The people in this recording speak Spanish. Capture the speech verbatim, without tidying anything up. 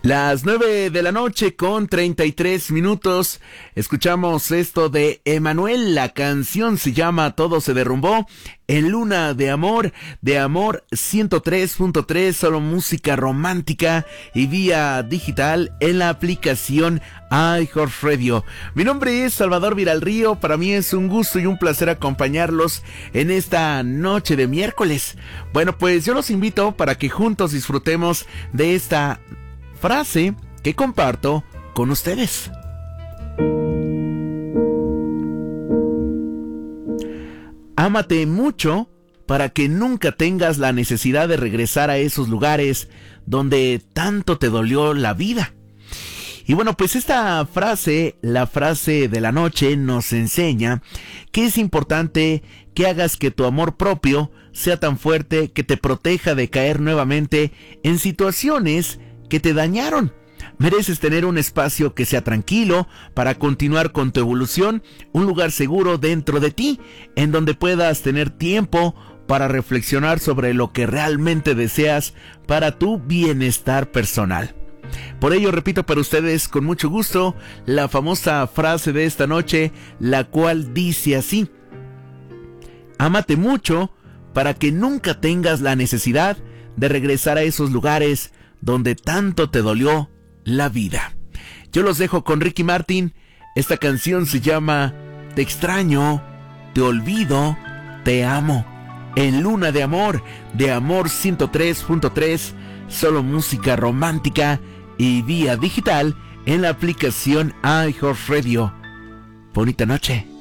Las nueve de la noche con treinta y tres minutos. Escuchamos esto de Emanuel. La canción se llama Todo se derrumbó. En Luna de Amor, de Amor ciento tres punto tres, solo música romántica y vía digital en la aplicación iHeartRadio. Mi nombre es Salvador Viralrío. Para mí es un gusto y un placer acompañarlos en esta noche de miércoles. Bueno, pues yo los invito para que juntos disfrutemos de esta frase que comparto con ustedes. Ámate mucho para que nunca tengas la necesidad de regresar a esos lugares donde tanto te dolió la vida. Y bueno, pues esta frase, la frase de la noche, nos enseña que es importante que hagas que tu amor propio sea tan fuerte que te proteja de caer nuevamente en situaciones que te dañaron. Mereces tener un espacio que sea tranquilo para continuar con tu evolución, un lugar seguro dentro de ti, en donde puedas tener tiempo para reflexionar sobre lo que realmente deseas para tu bienestar personal. Por ello repito para ustedes con mucho gusto la famosa frase de esta noche, la cual dice así: ámate mucho para que nunca tengas la necesidad de regresar a esos lugares donde tanto te dolió la vida. Yo los dejo con Ricky Martin. Esta canción se llama Te extraño, te olvido, te amo. En Luna de Amor, de Amor ciento tres punto tres, solo música romántica y vía digital en la aplicación iHeartRadio. Bonita noche.